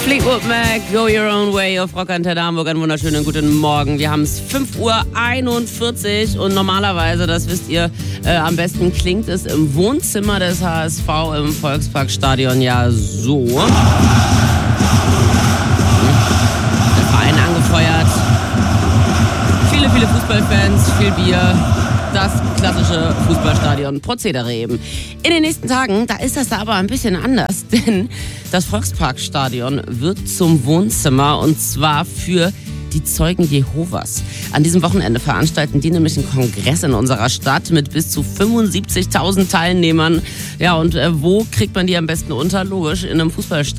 Fleetwood Mac, Go Your Own Way auf Rock Antenne Hamburg. Einen wunderschönen guten Morgen. Wir haben es 5:41 Uhr und normalerweise, das wisst ihr, am besten klingt es im Wohnzimmer des HSV im Volksparkstadion ja so. Der Verein angefeuert, viele Fußballfans, viel Bier. Das klassische Fußballstadion-Prozedere eben. In den nächsten Tagen, da ist das da aber ein bisschen anders, denn das Volksparkstadion wird zum Wohnzimmer und zwar für die Zeugen Jehovas. An diesem Wochenende veranstalten die nämlich einen Kongress in unserer Stadt mit bis zu 75.000 Teilnehmern. Ja, und wo kriegt man die am besten unter? Logisch, in einem Fußballstadion.